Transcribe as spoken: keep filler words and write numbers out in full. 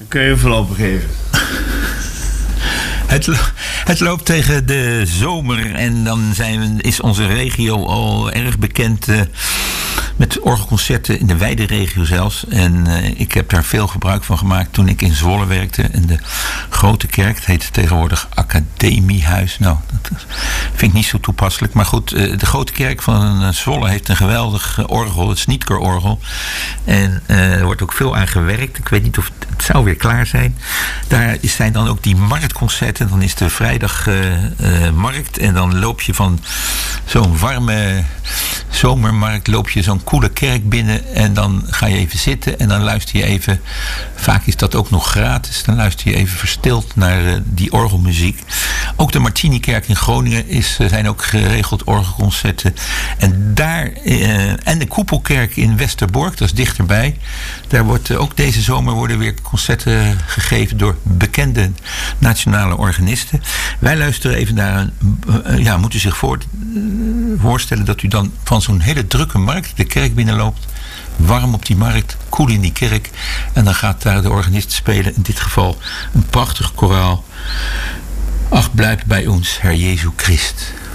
Dan kun je hem voorlopig geven. Het, lo- het loopt tegen de zomer en dan zijn we, is onze regio al erg bekend uh, met orgelconcerten in de wijde regio zelfs. En uh, ik heb daar veel gebruik van gemaakt toen ik in Zwolle werkte. In de Grote Kerk, het heet tegenwoordig Academiehuis. Nou, dat vind ik niet zo toepasselijk. Maar goed, uh, de Grote Kerk van uh, Zwolle heeft een geweldig uh, orgel, het Snietker-orgel. En uh, er wordt ook veel aan gewerkt. Ik weet niet of het, het zou weer klaar zijn. Daar zijn dan ook die marktconcerten. Dan is de vrijdag uh, uh, markt en dan loop je van zo'n warme zomermarkt, loop je zo'n koele kerk binnen en dan ga je even zitten en dan luister je even, vaak is dat ook nog gratis, dan luister je even verstild naar uh, die orgelmuziek. Ook de Martinikerk in Groningen is, uh, zijn ook geregeld orgelconcerten. En daar, uh, en de Koepelkerk in Westerbork, dat is dichterbij, daar wordt uh, ook deze zomer worden weer concerten gegeven door bekende nationale organisten. Wij luisteren even naar een, uh, ja, moet u zich voor, uh, voorstellen dat u dan van zo'n hele drukke markt de kerk binnenloopt, warm op die markt, koel in die kerk, en dan gaat daar de organist spelen, in dit geval een prachtig koraal. Ach, blijf bij ons, Herr Jezu Christ.